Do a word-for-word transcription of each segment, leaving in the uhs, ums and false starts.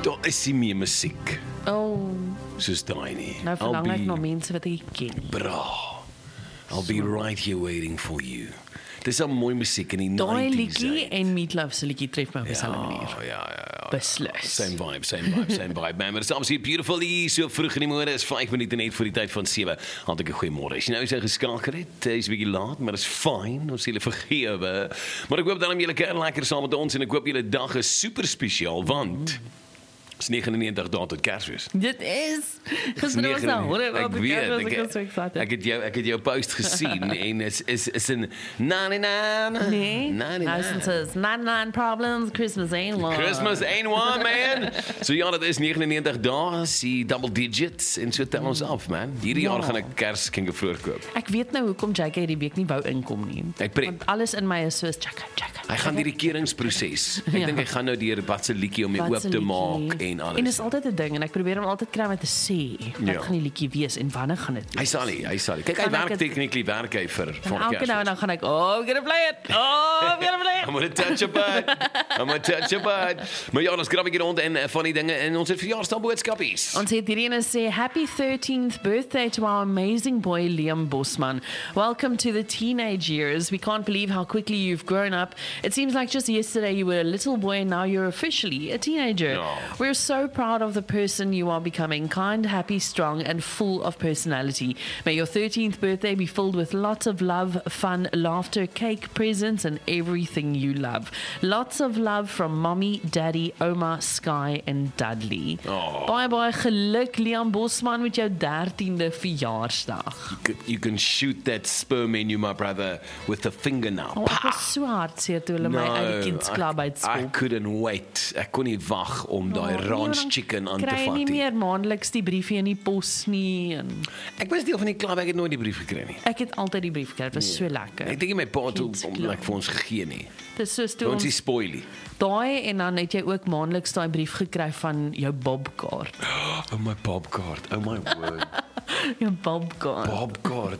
Daar is nie meer musiek Oh, soos daai nie. nou verlang I'll ek be- na mense wat ek ken. Bra. I'll be right here waiting for you. Dis 'n mooi musiek in die Daai nineties. liedjie en Meatloaf se liedjie tref my op Ja, dieselfde manier. ja, ja, ja. Beslis. Same vibe, same vibe, same vibe, man. Maar dit is absoluut beautiful hier, so vroeg in die môre, is vyf minute net voor die tyd van sewe. Hartlike goeiemôre. As jy nou so geskakel het, is 'n bietjie laat, maar dit is fyn, ons sê julle vergewe. Maar ek hoop dan om julle keer lekker saam met ons en ek hoop julle dag is super spesiaal, want is negenennegentig dae tot Kersfees. Dit is. Gister was nou, hoor, Ek weet, ek ek, was so excited. ek het jou ek het jou post gesien en is is is 'n ninety-nine Nee, ninety-nine. Nyson says, ninety-nine problems, Christmas ain't one. Christmas ain't one, man. So ja, dit is negenennegentig dae, die double digits en so tel ons af, man. Hierdie Ja. jaar gaan ek Kerskenke vroeg koop. Ek weet nou hoekom J K hierdie week nie wou inkom nie. Hy pret. Want alles in my is soos J K, J K. Hy gaan deur die keringsproses. Ek Ja. dink hy gaan nou deur wat se liedjie om dit Wat oop se te liedjie? maak en En alles. dis altyd 'n ding en ek probeer hom altyd kry om my te sê wat Ja. gaan die liedjie wees en wanneer gaan dit Hy wees. sal nie, hy sal nie. Kyk, hy Gaan ek werk het- technically werk hy vir En vir elke nou en Kersfees. dan gaan ek, oh, I'm gonna play it. Oh, I'm gonna play I'm it. gonna touch a bud. I'm gonna touch a bud. Maar ja, ons krap 'n bietjie rond en uh, van die dinge en ons het verjaarsdag boodskapies. Ons het hierdie ene sê, happy thirteenth birthday to our amazing boy Liam Bosman. Welcome to the teenage years. We can't believe how quickly you've grown up. It seems like just yesterday you were a little boy and now you're officially a teenager. No. We're so proud of the person you are becoming, kind, happy, strong and full of personality. May your thirteenth birthday be filled with lots of love, fun, laughter, cake, presents and everything you love. Lots of love from Mommy, Daddy, Oma, Sky and Dudley. Oh. Baie baie geluk Liam Bosman met jou dertiende verjaarsdag. You can, you can shoot that sperm in you, my brother, with a finger now. Oh, ek was so hartseer toe hulle my uit die kindsklub I, I uitskop. couldn't wait. Ek kon nie wag om daai Oh, nee, ranch dan chicken aan te kry jy vat nie nie. meer maandeliks die briefie in die pos nie en Ek was deel van die klub, ek het nooit die brief gekry nie. ek het altyd die brief gekry. Dit was so lekker. Ek dink nie my pa het hom Kids like, vir ons gegee nie. Dis soos toe Ons is ons spoilie. daai en dan het jy ook maandeliks daai brief gekry van jou Bobkaart. Oh my Bobkaart. Oh my word. Jou Bobkaart. Bobkaart.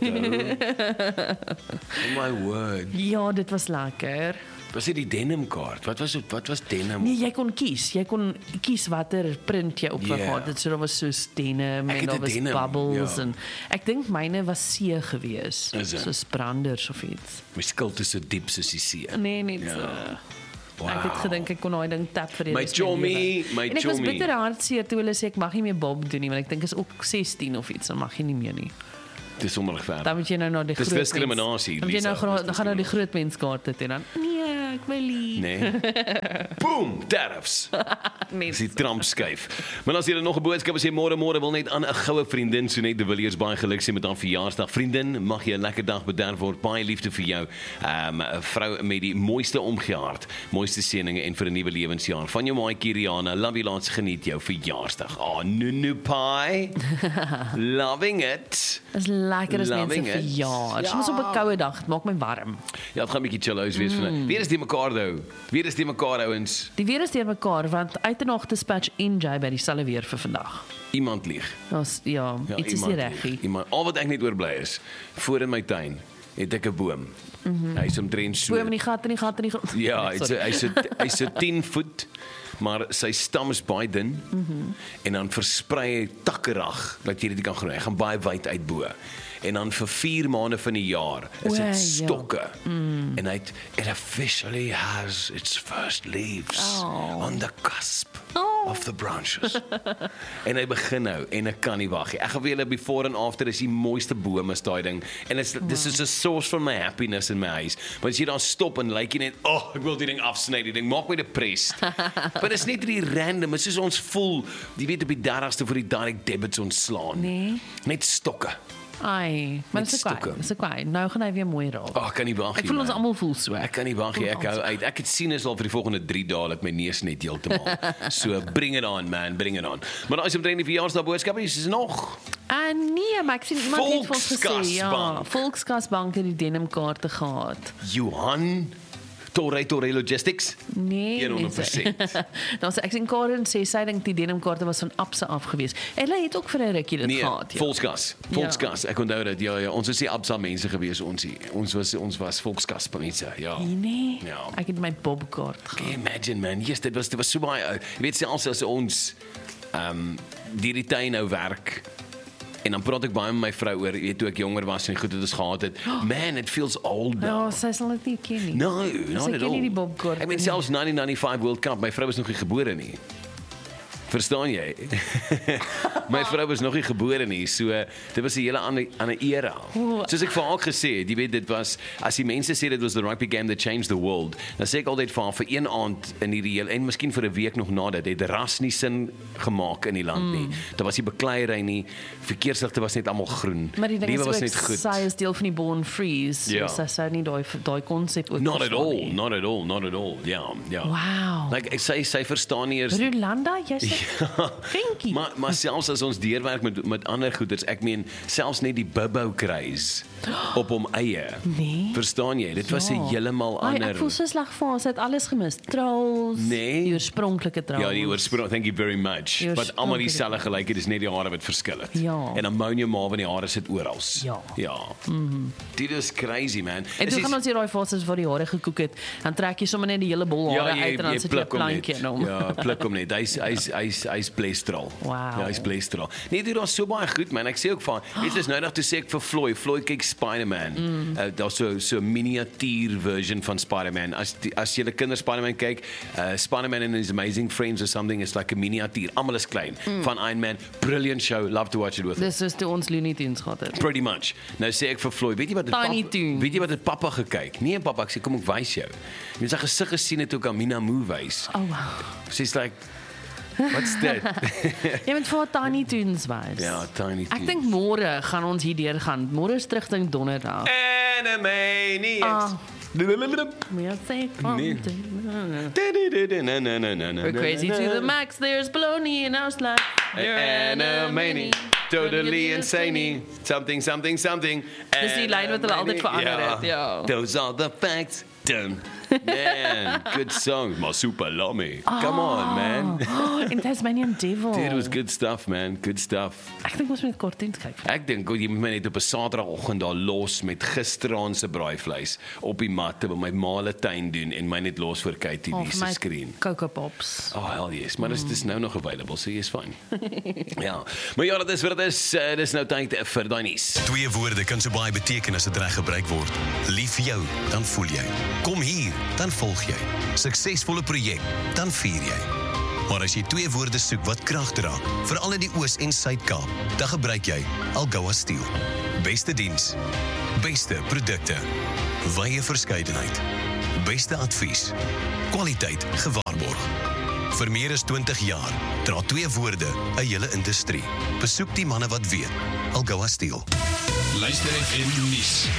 Oh my word. Ja, dit was lekker. Was dit die denim kaart? Wat was dit? Wat was denim? Nee, jy kon kies. Jy kon kies watter print jy op Ja. gehad het. So daar was soos denim Ek en het daar een was denim, bubbles ja. en ek dink myne was see gewees. Is dit? Soos branders of iets. My skuld is so diep soos die see. Nee, net Ja. so. Wow. Ek het gedink ek kon daai ding tap vir die My res van chommy, lewe. my En ek was chommy. bitter hartseer toe hulle sê ek mag nie meer Bob doen nie, want ek dink is ook sestien of iets, dan mag jy nie meer nie. Dis onregverdig. Dan moet jy nou na die Dis groot diskriminasie, mens- Dan moet jy nou Lisa, gra- dis dan gaan nou die groot menskaarte toe dan. Nee, ek wil nie. Nee. Boom, tariffs. Nee. Dis die Trump skuif. Maar as jy nog 'n boodskap as jy môre môre wil net aan 'n goue vriendin Sonet de Villiers baie geluk sê met haar verjaarsdag. Vriendin, mag jy 'n lekker dag bederf word. Baie liefde vir jou. Um 'n vrou met die mooiste omgehaard, mooiste seëninge en vir 'n nuwe lewensjaar. Van jou maatjie Rihanna, love you lots, geniet jou verjaarsdag. Oh, Nunu Pie. Loving it. Is lekker as mense Loving it. verjaar. Ja. Soms op 'n koue dag, dit maak my warm. Ja, dit gaan 'n bietjie chill huis wees mm. vandag. Weer is die mekaar nou. Weer is die mekaar ouens. Die weer is deur mekaar want uit en nog dispatch en J by dieselfde weer vir vandag. Iemand lieg. Ons ja, Ja, iets is nie iemand reg nie. lieg. Iemand, al wat ek net oorbly is, voor in my tuin het ek 'n boom. Mm -hmm. Hy is omtrent so. Boom in die gat in die gat in die gat. Ja, hy's Sorry. hy's hy's so tien voet, maar sy stam is baie dun. Mm -hmm. En dan versprei hy takkerag dat jy dit kan groei. Hy gaan baie wyd uit bo. En dan vir vier maande van die jaar is O, ja. dit stokke. Mm. En hy het, it officially has its first leaves Oh. on the cusp Oh. of the branches. En hy begin nou en ek kan nie wag nie. Ek gaan vir julle before and after is die mooiste bome is daai ding. En it's, this is a source for my happiness in my huis. Want as jy dan stop en lyk jy net, oh, ek wil die ding afsny, die ding maak my depressed. Maar dit is net die random, dit is soos ons voel, jy weet op die dertigste voor die direct debits ontslaan. Nee. Net stokke. Ai, maar Met dit is kwaai. stokke. Dis kwaai. Nou gaan hy weer mooi raak. Oh, ek kan nie wag nie. Ek voel ons man. almal voel so. Ek kan nie wag nie, ek hou uit. Ek het sien is al vir die volgende drie dae dat my neus net heeltemal. So bring it on man, bring it on. Maar as jy omtrent die verjaarsdag boodskap is, is nog Ah nee, maar ek sien iemand het vir ons gesê, ja, Volkskasbank. Volkskasbank het die denimkaarte gehad. Johan Torrey Torrey Logistics? Nee, honderd persent. Nou, so ek sien Karen sê, sy dink die denimkaarte was van Absa af gewees. En hulle het ook vir 'n rukkie dit Nee, gehad. Ja. Volkskas. Volkskas. Ek onthou dit. Ja, ja, ons was nie Absa mense gewees ons nie. Ons was ons was Volkskas mense. Ja. Nee, Ja. ek het my bobkaart Can gehad. you imagine, man? Yes, dit was dit was so baie. uh, Jy weet selfs as ons ehm um, die retail nou werk. En dan praat ek baie met my vrou oor, jy weet, toe ek jonger was en goed het ons gehad het. Man, it feels old now. Ja, sy sal dit nie ken nie. No, Sy not at ken nie die all. bobkaart Ek meen nie. selfs negentien ninety-five World Cup, my vrou was nog nie gebore nie. Verstaan jy? My vrou was nog nie gebore nie, so dit was 'n hele ander ander era. Soos ek vir haar gesê het, jy weet dit was as die mense sê dit was the rugby game that changed the world. Dan sê ek altyd vir haar vir een aand in hierdie hele en miskien vir 'n week nog na dit het ras nie sin gemaak in die land nie. Daar was nie bekleierery nie, verkeersligte was net almal groen. Maar die ding Lewe is was ook, net goed. sy is deel van die Born Freeze, Ja. so sy sou nie daai daai konsep ook Not at verstaan all, nie. not at all, not at all. Ja, ja. Wow. Like ek sê sy verstaan nie eers Rolanda, jy sê Genkie. Maar maar selfs as ons deurwerk met met ander goeders, ek meen selfs net die Bubbo kruis op hom eie. Nee. Verstaan jy? Dit was 'n Ja. heeltemal Ai, ander. ek voel so sleg vir haar, sy het alles gemis. Trouwens, Nee. die oorspronklike trouwens. Ja, die oorsprong, thank you very much. Die Wat almal oorspronklike- dieselfde gelyk het, is net die hare wat verskil het. Ja. En ammonium maar van die hare sit oral. Ja. Ja. Mhm. Dit is crazy, man. En Is toe die- gaan ons hier daai fases waar die hare gekoek het, dan trek jy sommer net die hele bol hare Ja, uit en dan sit jy 'n pluk hom net. plankjie in hom. Ja, pluk hom net. Hy's hy's hy's hy's blestral. Wow. Ja, hy's blestral. Nee, dit was so baie goed, man. Ek sê ook van, weet jy, is nou nog toe sê ek vir Floyd, Floyd kyk Spider-Man. Mm. Uh, Daar's so so 'n miniatuur version van Spider-Man. As die, as jy die kinders Spider-Man kyk, uh, Spider-Man and His Amazing Friends or something is like 'n miniatuur. Almal is klein. Mm. Van Iron Man, brilliant show. Love to watch it with him. Dis is toe ons Looney Tunes gehad het. Pretty much. Nou sê ek vir Floyd, weet jy wat dit Tiny pap- Toons. weet jy wat dit pappa gekyk? Nee, pappa, ek sê kom ek wys jou. Jy sy gesig gesien het ook Amina Moo wys. Oh wow. She's like, what's that? Jy moet vir haar Tiny Toons wys. Ja, Tiny Ek Toons. dink môre gaan ons hier deur gaan. Môre is terug dink donderdag. Animaniacs. Ah. We'll say Nee. We're crazy to the max. There's baloney in our slab. You're Animaniac. Totally insane. Something, something, something. Dis die lyn wat hulle altyd verander het, ja. Those are the facts. Done. Man, good song. Masupalame. Come on, man. In Tasmanian Devil. Dude, it was good stuff, man. Good stuff. Ek dink ons moet cartoons kyk. Ek dink jy moet my net op 'n Saterdagoggend daar los met gisteraand se braaivleis op die matte by my ma se tuin doen en my net los voor K T V se skerm. Coco Pops. Oh, hell yes. Maar dis dis nou nog available, so jy's fine. Ja. Maar ja, dit is wat dit is. Uh, dis nou tyd vir daai nuus. Twee woorde kan so baie beteken as dit reg gebruik word. Lief vir jou, dan voel jy. Kom hier, dan volg jy. Suksesvolle projek, dan vier jy. Maar as jy twee woorde soek wat krag dra, veral in die Oos- en Suid-Kaap, dan gebruik jy Algoa Steel. Beste diens, beste produkte, wye verskeidenheid, beste advies, kwaliteit gewaarborg. Vir meer as twintig jaar dra twee woorde 'n hele industrie. Besoek die manne wat weet. Algoa Steel. Luister F M nuus.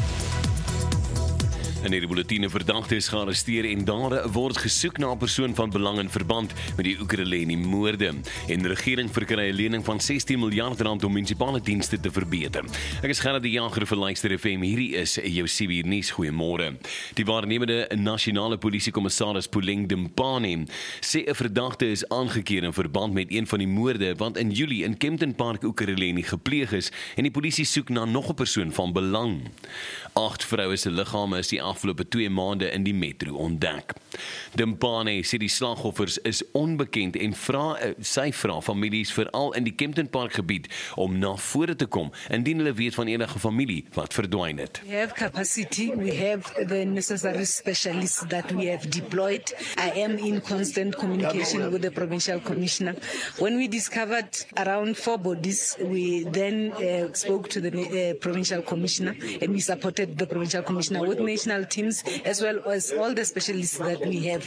In hierdie bulletine verdagte is gearresteer en daar word gesoek na 'n persoon van belang in verband met die Oekraïne-moorde. En die regering verkry 'n lening van sestien miljard rand om munisipale dienste te verbeter. Ek is Gerard die Jager vir Luister F M. Hierdie is jou C B nuus. Goeiemôre. Die waarnemende nasionale polisiekommissaris Puleng Dimpane sê 'n verdagte is aangekeer in verband met een van die moorde wat in Julie in Kempton Park, Oekraïne gepleeg is en die polisie soek na nog 'n persoon van belang. Agt vroue se liggame is die afgelope twee maande in die metro ontdek. Dimpane sê die slagoffers is onbekend en vra sy vra families veral in die Kempton Park gebied om na vore te kom indien hulle weet van enige familie wat verdwyn het. We have capacity, we have the necessary specialists that we have deployed. I am in constant communication with the provincial commissioner. When we discovered around four bodies, we then uh, spoke to the uh, provincial commissioner and we supported the provincial commissioner with national teams as well as all the specialists that we have.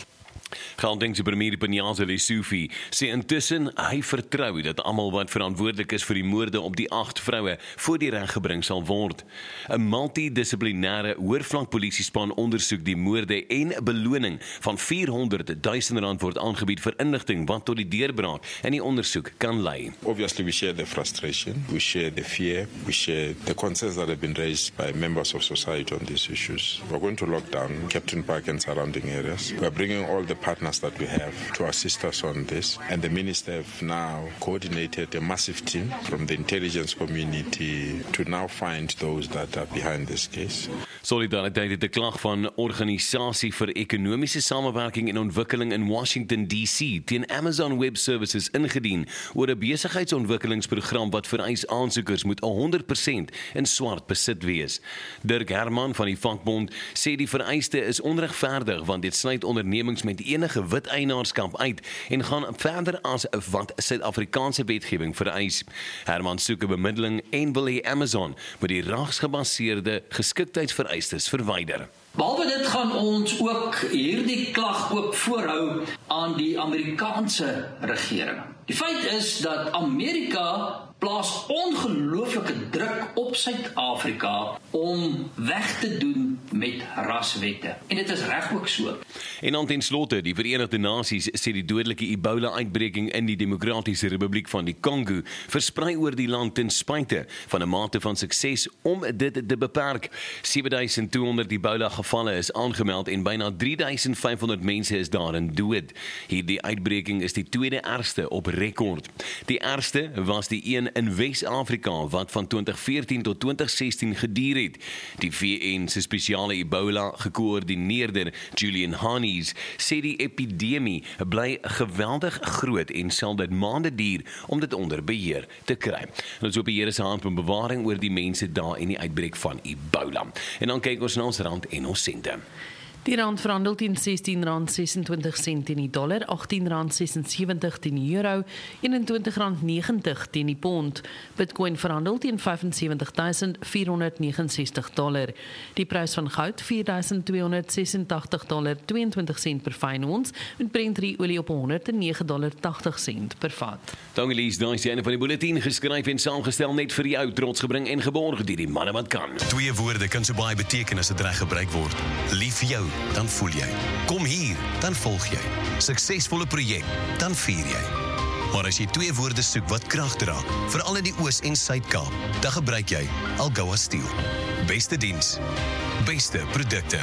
Gautengse premier Panyaza Lesufi sê intussen hy vertrou dat almal wat verantwoordelik is vir die moorde op die agt vroue voor die reg gebring sal word. 'n Multidissiplinêre hoërvlak polisiespan ondersoek die moorde en 'n beloning van vierhonderd duisend rand word aangebied vir inligting wat tot die deurbraak in die ondersoek kan lei. Obviously, we share the frustration, we share the fear, we share the concerns that have been raised by members of society on these issues. We're going to lock down Captain Park and surrounding areas. We're bringing all the partners that we have to assist us on this, and the minister have now coordinated a massive team from the intelligence community to now find those that are behind this case. Solidariteit het 'n klag van Organisasie vir Ekonomiese Samewerking en Ontwikkeling in Washington D C teen Amazon Web Services ingedien oor 'n besigheidsontwikkelingsprogram wat vereis aansoekers moet honderd persent in swart besit wees. Dirk Herman van die vakbond sê die vereiste is onregverdig want dit sluit ondernemings met enige wit eienaarskap uit en gaan verder as wat Suid-Afrikaanse wetgewing vereis. Herman soek 'n bemiddeling en wil hê Amazon met die ragsgebaseerde geskiktheidsvereistes verwyder. Behalwe dit gaan ons ook hierdie klag ook voorhou aan die Amerikaanse regering. Die feit is dat Amerika plaas ongelooflike druk op Suid-Afrika om weg te doen met raswette. En dit is reg ook so. En dan ten slotte, die Verenigde Nasies sê die dodelike Ebola-uitbreking in die Demokratiese Republiek van die Kongo versprei oor die land ten spyte van 'n mate van sukses om dit te beperk. sewe duisend tweehonderd Ebola-gevalle is aangemeld en byna drie duisend vyfhonderd mense is daarin dood. Hierdie uitbreking is die tweede ergste op rekord. Die ergste was die een in Wes-Afrika wat van twintig veertien tot twintig sestien geduur het. Die V N se spesiale Ebola gekoördineerder Julian Hannes sê die epidemie bly geweldig groot en sal dit maande duur om dit onder beheer te kry. En ons hoop die Here se hand en bewaring oor die mense daar en die uitbreek van Ebola. En dan kyk ons na ons rand en ons sente. Die rand verhandel teen sestien rand sesentwintig sent teen die dollar, agttien rand sesensewentig teen die euro, eenentwintig rand negentig teen die pond. Bitcoin verhandel teen vyfensewentig duisend vierhonderd negenensestig dollar. Die prys van goud vier duisend tweehonderd sesentagtig dollar tweeëntwintig sent per fyn ons en Brent olie op honderd en nege dollar tagtig sent per vat. Dankie Lies, daai is die einde van die bulletin geskryf en saamgestel net vir jou, trots gebring en geborg deur die manne wat kan. Twee woorde kan so baie beteken as dit reg gebruik word. Lief vir jou, dan voel jy. Kom hier, dan volg jy. Suksesvolle projek, dan vier jy. Maar as jy twee woorde soek wat krag dra, veral in die Oos en Suid-Kaap, dan gebruik jy Algoa Steel. Beste diens, beste produkte,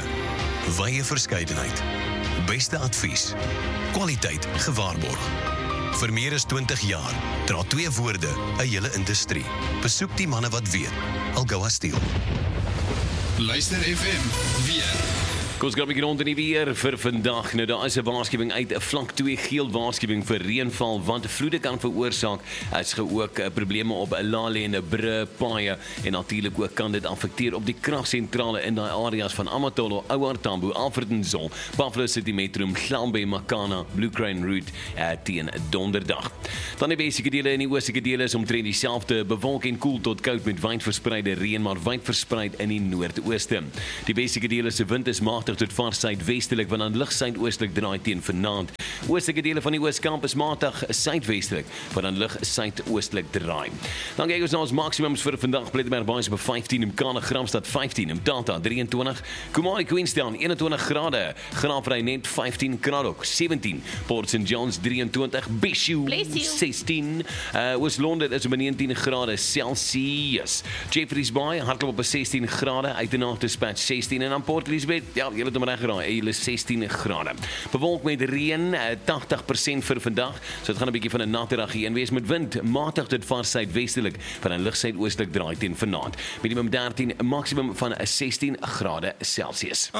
wye verskeidenheid, beste advies, kwaliteit gewaarborg. Vir meer as twintig jaar dra twee woorde 'n hele industrie. Besoek die manne wat weet. Algoa Steel. Luister F M weer. Kom ons gaan 'n bietjie rond in die weer vir vandag. Nou daar is 'n waarskuwing uit, 'n vlak twee geel waarskuwing vir reënval want vloede kan veroorsaak. As ge ook uh, probleme op 'n laalende brûe, paaie en natuurlik ook kan dit affekteer op die kragsentrale in daai areas van Amatolo, Ouar Tambo, Alfred Nzo, Buffalo City Metro, Mhlambe, Makana, Blue Crane Route uh, teen donderdag. Dan die basiese dele en die oostelike dele is omtrent dieselfde, bewolk en koel tot koud met wyd verspreide reën, maar wyd verspreid in die noordooste. Die basiese dele se wind is magtig tot vars suidwestelik, want dan lig suidoostelik draai teen vanaand. Oostelike dele van die Ooskamp is matig suidwestelik, want dan lig suidoostelik draai. Dan kyk ons na ons maksimums vir vandag. Plettenberg Baai op vyftien, Mkana Gramstad vyftien, Mtata drieëntwintig, Kumari Queenstown eenentwintig grade, Graafry net vyftien, Kraddock sewentien, Port Saint Johns drieëntwintig, Bishu sestien, uh, Oos-London is op negentien grade Celsius, Jeffreys Bay hardloop op sestien grade, Uitenaag Dispatch sestien en dan Port Elizabeth, ja, julle het hom reg geraai, hulle sestien grade. Bewolk met reën, tagtig persent vir vandag, so dit gaan 'n bietjie van 'n natte dag hier wees met wind, matig tot vars suidwestelik, van 'n lig suidoostelik draai teen vanaand. Minimum dertien, maksimum van sestien grade Celsius.